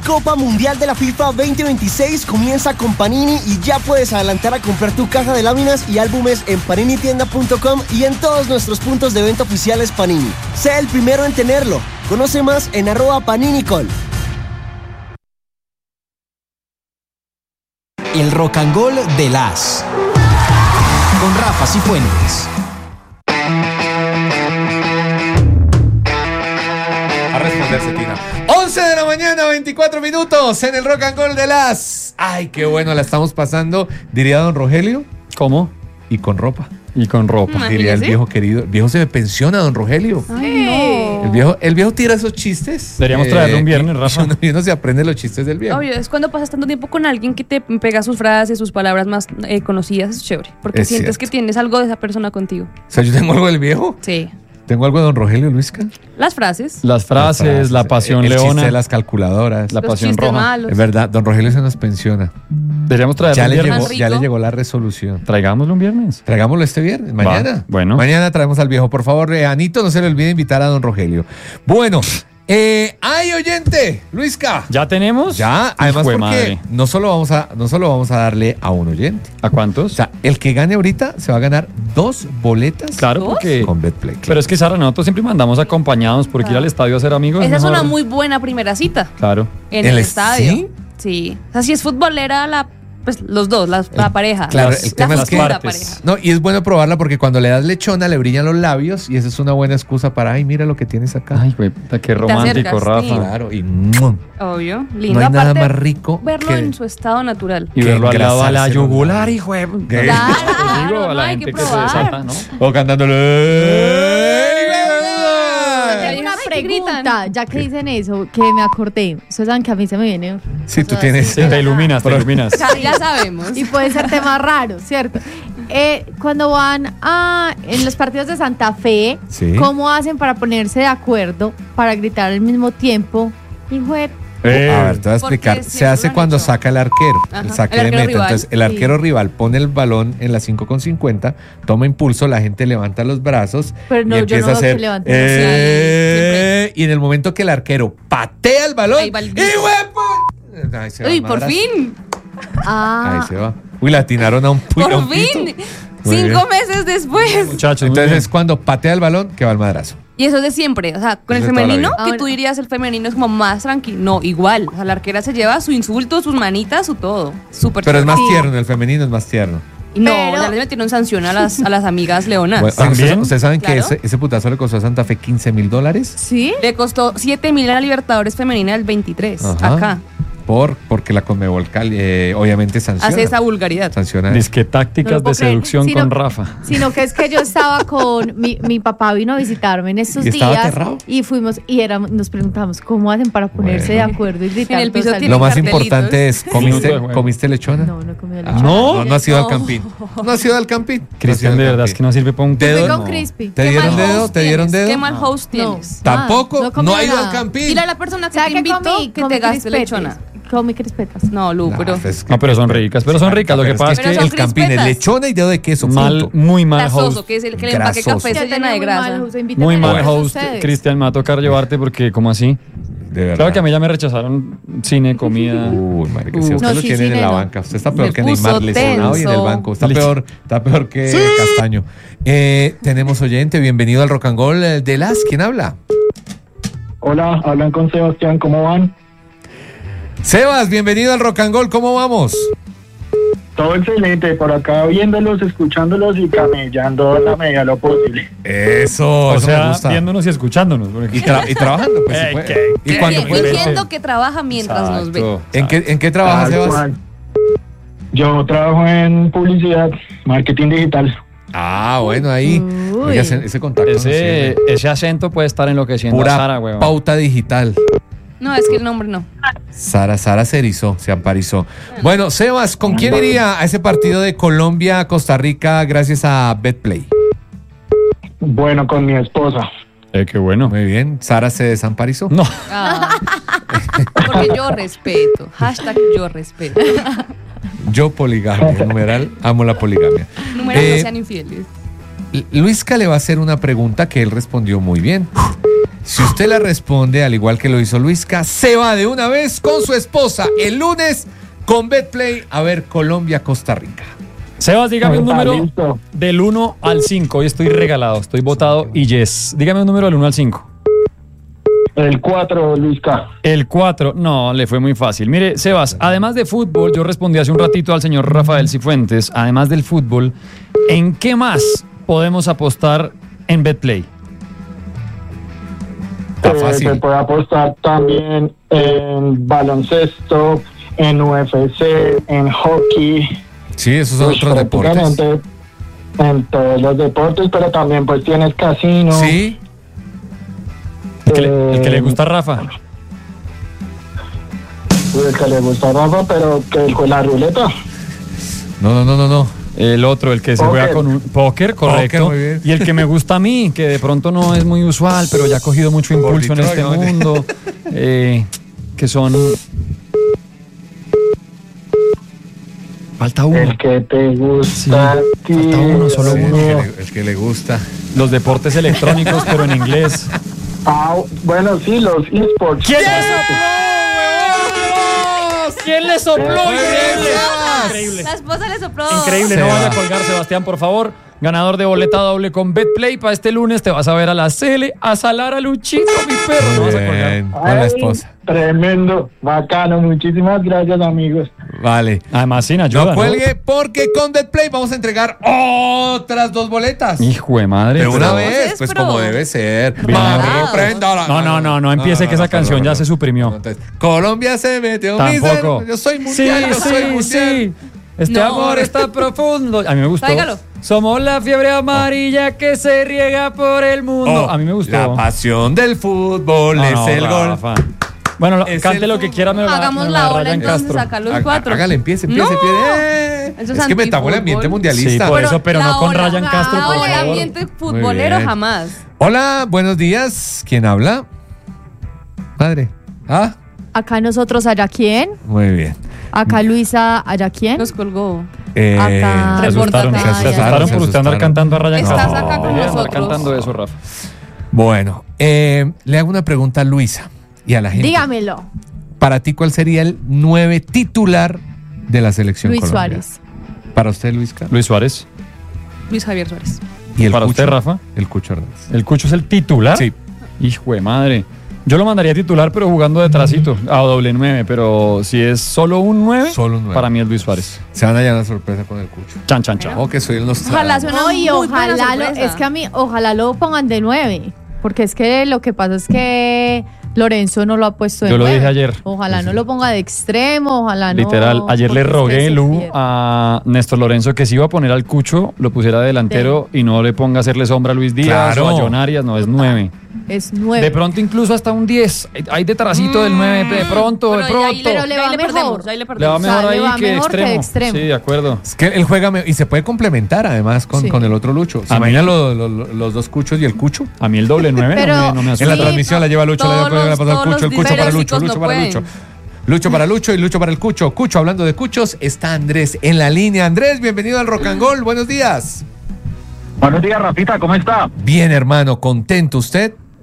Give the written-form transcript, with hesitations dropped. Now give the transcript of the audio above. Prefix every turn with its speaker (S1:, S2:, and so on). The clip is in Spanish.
S1: Copa Mundial de la FIFA 2026 comienza con Panini y ya puedes adelantar a comprar tu caja de láminas y álbumes en paninitienda.com y en todos nuestros puntos de venta oficiales Panini. Sé el primero en tenerlo. Conoce más en @paninicol.
S2: El Rock and Roll de las con Rafa Cifuentes.
S3: A responderse, Tina. 11 de la mañana, 24 minutos en el Rock and Roll de las. Ay, qué bueno la estamos pasando, diría don Rogelio.
S4: ¿Cómo?
S3: Y con ropa.
S4: Y con ropa.
S5: Imagínese.
S3: Diría el viejo querido. El viejo se me pensiona, don Rogelio.
S5: Ay,
S3: El viejo tira esos chistes.
S4: Deberíamos traerlo un viernes, Rafa.
S3: Y uno se aprende los chistes del viejo.
S5: obvio, es cuando pasas tanto tiempo con alguien que te pega sus frases, sus palabras más conocidas, es chévere. Porque
S3: Es
S5: sientes
S3: cierto.
S5: que tienes algo de esa persona contigo.
S3: O sea, yo tengo algo del viejo.
S5: Sí.
S3: Tengo algo de don Rogelio Luisca.
S5: Las frases.
S4: Las frases, la pasión
S3: el chiste
S4: leona,
S3: de las calculadoras.
S4: la
S5: los
S4: pasión
S5: chistes
S4: roja.
S5: malos.
S3: Es verdad, don Rogelio se nos pensiona.
S4: Deberíamos traerlo
S3: Ya
S4: un
S3: le,
S4: viernes.
S3: llegó,
S5: Rico.
S3: ya le llegó la resolución.
S4: Traigámoslo un viernes.
S3: Traigámoslo este viernes, mañana.
S4: bueno.
S3: Mañana traemos al viejo. Por favor, Anito, no se le olvide invitar a don Rogelio. Bueno, ¡ay, oyente! Luisca.
S4: ¿Ya tenemos?
S3: Ya, además
S4: Hijo de
S3: porque
S4: madre.
S3: no solo vamos a darle a un oyente.
S4: ¿A cuántos?
S3: O sea, el que gane ahorita se va a ganar 2 boletas
S4: Claro,
S5: ¿Dos?
S4: porque...
S3: con Betplay.
S4: Pero es que, Sara, nosotros siempre mandamos acompañados porque ir al estadio a ser amigos
S5: Esa es
S4: mejor.
S5: una muy buena primera cita
S4: Claro.
S5: en el estadio. Sí. O sea, si es futbolera, pues los dos, la pareja.
S3: claro,
S5: Las-
S3: el tema
S5: la
S3: es que-
S5: futura
S4: partes.
S5: pareja.
S3: No, y es bueno probarla porque cuando le das lechona le brillan los labios y esa es una buena excusa para, ay, mira lo que tienes acá.
S4: Ay, güey, puta, qué romántico,
S5: acercas,
S4: Rafa.
S5: sí.
S3: Claro, y ¡mua!
S5: Obvio.
S3: No
S5: Lindo.
S3: hay nada
S5: Aparte,
S3: más rico
S5: verlo
S3: que
S5: en su estado natural.
S4: Y
S3: que
S4: verlo al lado a la
S3: engrasarse los
S4: yugular,
S3: labios.
S4: hijo de...
S3: ¿Qué?
S5: Claro,
S4: Digo, a
S5: no,
S4: la
S5: hay que
S4: gente que se
S5: probar.
S4: desata, ¿no?
S3: O cantándole.
S5: Hay
S6: Una
S5: unas que gritan.
S6: pregunta, ya que dicen eso, que me acordé. Ustedes saben que a mí se me viene.
S3: Sí, tú
S6: cosas
S3: tienes.
S6: así.
S4: Sí, te iluminas, te iluminas.
S5: Ya sabemos.
S6: Y puede ser tema raro, ¿cierto? Cuando van en los partidos de Santa Fe,
S3: Sí.
S6: ¿cómo hacen para ponerse de acuerdo para gritar al mismo tiempo? Hijo de...
S3: A ver, te voy a
S5: Porque
S3: explicar. Se
S5: siempre
S3: hace
S5: lo han
S3: cuando
S5: hecho.
S3: saca el arquero,
S5: Ajá,
S3: el saque
S5: el
S3: de
S5: arquero
S3: meta.
S5: rival.
S3: Entonces, el arquero rival pone el balón en la 5,50, toma impulso, la gente levanta los brazos
S6: Pero no,
S3: y
S6: yo
S3: empieza
S6: no
S3: a
S6: veo
S3: hacer.
S6: que levanten los
S5: brazos.
S3: Y en el momento que el arquero patea el balón,
S5: Ahí va el
S3: ¡y
S5: grito.
S3: huepo! Ahí se va
S5: ¡Uy,
S3: el
S5: por
S3: madrazo.
S5: fin!
S6: Ah,
S3: Ahí se va. Uy, la atinaron a un
S5: ¡Por
S3: a un pito.
S5: fin!
S3: Muy
S5: 5
S3: bien.
S5: meses después.
S4: Muchachos, muy
S3: Entonces
S4: bien.
S3: es cuando patea el balón que va el madrazo.
S5: Y eso es de siempre. O sea, con el
S3: Eso de toda la
S5: femenino,
S3: vida.
S5: que tú dirías el femenino es como más tranquilo. No, igual. O sea, la arquera se lleva su insulto, sus manitas, su todo. Súper
S3: Pero es más
S5: chévere.
S3: tierno, el femenino es más tierno.
S5: Y no,
S6: Pero-
S5: ya les metieron sanción a las amigas leonas.
S3: Bueno,
S4: ¿También?
S3: ¿ustedes saben que
S5: Claro.
S3: ese putazo le costó a Santa Fe $15,000?
S6: ¿sí?
S5: Le costó 7,000 a la Libertadores femenina del 23.
S3: Ajá.
S5: Acá.
S3: Porque la Conmebol obviamente sanciona.
S5: Hace esa vulgaridad.
S3: Sanciona.
S4: Disque
S6: No
S4: tácticas
S6: lo
S4: de
S6: puedo creer.
S4: seducción
S6: Sino-
S4: con Rafa.
S6: Sino que es que yo estaba con mi papá vino a visitarme en estos
S3: ¿Y estaba
S6: días
S3: aterrado?
S6: y fuimos y nos preguntamos cómo hacen para ponerse
S3: Bueno.
S6: de acuerdo y gritar.
S5: En el
S6: todos
S5: piso
S6: al
S5: tiene
S3: Lo más
S5: cartelitos.
S3: importante es,
S4: Minuto de juego.
S3: ¿comiste lechona?
S6: No, no comí el
S3: Ah,
S6: leche.
S3: no has ido al
S5: No.
S3: campín. No has ido al campín.
S4: Cristian, de verdad es que no sirve para un...
S3: Dedo.
S6: Fui con
S3: No.
S6: Crispy.
S3: ¿Te
S5: ¿Qué
S3: dieron
S5: mal
S3: dedo?
S5: host
S3: ¿Te dieron
S5: tienes?
S3: dedo?
S5: ¿Qué mal
S6: No.
S5: host tienes?
S3: Tampoco.
S6: no comí
S3: No ha ido
S6: nada.
S3: al campín.
S5: Dile a la persona que te
S6: ¿Sabes qué
S5: invitó
S6: comí?
S5: que
S6: Comí
S5: te gaste
S6: crispetas.
S5: lechona.
S6: Comí crispetas.
S5: No, Lu, pero...
S4: No, pero son ricas, pero son ricas. Lo que pasa es
S5: Pero
S4: que
S5: son
S3: el campín es
S5: crispetas.
S3: lechona y dedo de queso.
S4: mal,
S3: punto.
S4: muy mal
S5: grasoso,
S4: host.
S5: que es el que el empaque
S3: Grasoso.
S5: café se llena de grasa.
S4: Muy mal
S6: Gracias a
S4: host.
S6: ustedes.
S4: Cristian, me va a tocar llevarte porque, ¿cómo así?
S3: De verdad.
S4: Claro que a mí ya me rechazaron cine, comida.
S3: Uy, marica, si a usted
S6: No,
S3: lo
S6: sí,
S3: tienen
S6: sí,
S3: en la
S6: no.
S3: banca. Usted está peor
S5: Se
S3: que
S5: puso
S3: Neymar lesionado y en el
S5: tenso.
S3: banco. Está peor que Castaño. Tenemos oyente, bienvenido al Rock and Roll de las. ¿Quién habla?
S7: Hola, hablan con Sebastián, ¿cómo van?
S3: Sebas, bienvenido al Rock and Roll. ¿Cómo vamos?
S7: Todo excelente, por acá viéndolos, escuchándolos y camellando en la medida de lo posible.
S3: Eso,
S4: O
S3: eso me
S4: sea,
S3: gusta.
S4: viéndonos y escuchándonos. porque-
S3: Y trabajando, pues. se puede. ¿Y cuándo
S5: Bien,
S3: puede?
S5: fingiendo que trabaja mientras nos ve.
S4: Exacto.
S3: ¿En qué trabajas,
S7: Tal
S3: Sebas?
S7: cual. Yo trabajo en publicidad, marketing digital.
S3: Ah, bueno, ahí.
S6: Uy.
S3: Oiga, ese contacto nos sirve.
S4: Ese acento puede estar enloqueciendo
S3: Pura
S4: a Sara, weón.
S3: pauta digital.
S5: No, es que el nombre no.
S3: Sara se erizó, se amparizó. Bueno, Sebas, ¿con quién iría a ese partido de Colombia-Costa Rica gracias a Betplay?
S7: Bueno, con mi esposa.
S4: Qué bueno.
S3: Muy bien. Sara se desamparizó.
S4: No.
S5: Ah, porque yo respeto. Hashtag yo respeto.
S3: Yo poligamia, numeral, amo la poligamia.
S5: Números
S3: Eh,
S5: no sean infieles.
S3: Luisca le va a hacer una pregunta que él respondió muy bien. Si usted la responde, al igual que lo hizo Luisca, se va de una vez con su esposa el lunes con Betplay a ver Colombia-Costa Rica.
S4: Sebas, dígame un
S7: Está
S4: número
S7: listo.
S4: del 1 al 5. Hoy estoy regalado, estoy votado y yes. Dígame un número del 1 al 5.
S7: El 4, Luisca.
S4: El 4, no, le fue muy fácil. Mire, Sebas, además de fútbol, yo respondí hace un ratito al señor Rafael Cifuentes, además del fútbol, ¿en qué más podemos apostar en Betplay?
S3: Está fácil.
S7: Se puede apostar también en baloncesto, en UFC, en hockey.
S3: Sí, esos son
S7: Pues,
S3: otros deportes.
S7: prácticamente en todos los deportes, pero también pues tienes casino.
S3: Sí.
S4: El que le gusta a Rafa.
S7: El que le gusta a Rafa, pero que con la ruleta.
S3: No.
S4: El otro, el que se
S7: Póker.
S4: juega con un póker, correcto.
S3: Póker, muy bien.
S4: Y el que me gusta a mí, que de pronto no es muy usual, pero ya ha cogido mucho impulso en este
S3: Detroit, ¿no?
S4: mundo. Que son. Falta uno.
S7: El que te gusta
S4: Sí,
S7: a ti.
S4: falta uno, solo
S3: Sí,
S4: uno.
S3: el que le gusta.
S4: Los deportes electrónicos, pero en inglés.
S7: Ah, bueno, sí, los esports.
S4: ¿Quién le sopló? ¿Quién le sopló? Increíble.
S5: La esposa le sopló.
S4: Increíble, no vaya a colgar, Sebastián, por favor. Ganador de boleta doble con Betplay para este lunes. Te vas a ver a la Cele, a salar a Luchito, mi perro. No
S3: Muy
S4: vas a colgar.
S3: bien, con la
S7: Ay,
S3: esposa.
S7: Tremendo, bacano. Muchísimas gracias, amigos.
S3: Vale.
S4: Además, sin ayuda.
S3: No
S4: ¿no?
S3: cuelgue porque con Betplay vamos a entregar otras 2 boletas.
S4: Hijo de madre.
S3: De una
S4: pero-
S3: vez,
S5: es
S3: pues
S5: pro.
S3: como debe ser.
S4: Bien.
S3: Mami, préndala.
S4: No empiece que esa canción ya se suprimió.
S3: Entonces, Colombia se metió.
S4: Tampoco.
S3: Yo soy mundial, yo soy mundial.
S4: Sí. Este
S5: No.
S4: amor está profundo. A mí me gustó.
S5: Tráigalo.
S4: Somos la fiebre amarilla que se riega por el mundo.
S3: Oh,
S4: A mí me gustó.
S3: La pasión del fútbol
S4: No,
S3: es
S4: no,
S3: el gol.
S4: Rafa. Bueno,
S3: Es
S4: cante
S3: el
S4: lo que
S3: fútbol.
S4: quiera, me lo
S5: Hagamos
S4: me
S5: la ola
S4: Ryan
S5: entonces,
S4: Castro.
S5: saca los 4.
S3: Hágale, empiece.
S5: No. Eso es
S3: Es que metamos el ambiente
S5: antifútbol.
S3: mundialista.
S4: Sí, por eso, pero
S5: La
S4: no con
S5: ola.
S4: Ryan Castro,
S5: No,
S4: por
S5: el
S4: favor.
S5: ambiente futbolero
S3: bien.
S5: jamás.
S3: Hola, buenos días. ¿Quién habla? Madre. Ah,
S6: Acá nosotros, ¿allá quién?
S3: muy bien.
S6: Acá Luisa, ¿allá quién?
S5: Nos colgó.
S6: Acá.
S4: Se asustaron,
S6: Reporta-
S4: se asustaron por usted andar cantando a Ryan
S5: Estás
S4: Castro.
S5: acá con
S4: Andar
S5: nosotros.
S4: cantando eso, Rafa.
S3: Bueno, le hago una pregunta a Luisa y a la gente.
S6: Dígamelo.
S3: Para ti, ¿cuál sería el 9 titular de la selección
S6: Luis
S3: Colombia?
S6: Suárez.
S3: Para usted, Luisca.
S4: Luis Suárez.
S5: Luis Javier Suárez.
S3: ¿Y el
S4: Para
S3: Cucho?
S4: usted, Rafa.
S3: El Cucho Hernández.
S4: ¿El Cucho es el titular?
S3: Sí.
S4: Hijo de madre. Yo lo mandaría titular, pero jugando detrásito, a doble 9. Pero si es solo un 9,
S3: Solo un 9.
S4: para mí es Luis Suárez.
S3: Se van a llevar una sorpresa con el Cucho.
S4: Chan, chan, chan.
S3: Oh, que soy el
S5: Ojalá
S3: Nostradamus.
S5: sea una
S6: No, y
S5: muy buena
S6: ojalá
S5: sorpresa.
S6: es que a mí, ojalá lo pongan de 9. Porque es que lo que pasa es que Lorenzo no lo ha puesto de
S4: Yo lo
S6: 9.
S4: dije ayer.
S6: Ojalá no lo ponga de extremo, ojalá no.
S4: Literal, ayer le
S6: porque es que
S4: rogué,
S6: se
S4: Lu,
S6: pierde.
S4: a Néstor Lorenzo que si iba a poner al Cucho, lo pusiera delantero y no le ponga a hacerle sombra a Luis Díaz
S3: Claro.
S4: o a John Arias, no, es 9.
S6: Es 9.
S4: De pronto incluso hasta un 10. Hay detrásito del 9, de pronto, de
S5: Bueno, y ahí
S4: pronto.
S6: Pero le va
S5: ahí
S6: mejor.
S5: perdemos, ahí le
S4: Le va
S5: perdemos.
S4: mejor
S6: O sea, le
S4: ahí
S6: va
S4: que
S6: mejor que
S4: extremo.
S6: extremo.
S4: Sí, de acuerdo.
S3: Es que él juega y se puede complementar además con,
S6: Sí.
S3: con el otro Lucho. ¿Se
S4: A mí-
S3: imaginan los dos Cuchos y el Cucho?
S4: A mí el doble 9
S6: Pero-
S4: no me
S3: En
S4: asusta.
S3: la
S6: Sí,
S3: transmisión la lleva Lucho,
S5: todos
S3: la lleva
S5: los-
S3: para el
S5: todos
S3: Cucho, el
S5: los
S3: Cucho para Lucho,
S5: disléxicos
S3: Lucho
S5: no
S3: para
S5: pueden.
S3: Lucho. Lucho para Lucho y Lucho para el Cucho. Cucho, hablando de Cuchos, está Andrés en la línea. Andrés, bienvenido al Rock and Roll. Buenos días.
S7: Buenos días, Rafita, ¿cómo está?
S3: Bien, hermano, ¿contento usted?